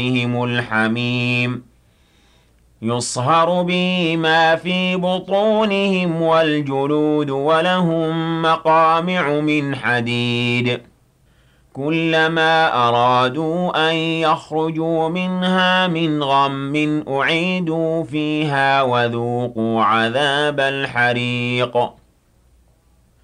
بهم الحميم يصهر به ما في بطونهم والجلود ولهم مقامع من حديد كلما أرادوا أن يخرجوا منها من غم أعيدوا فيها وذوقوا عذاب الحريق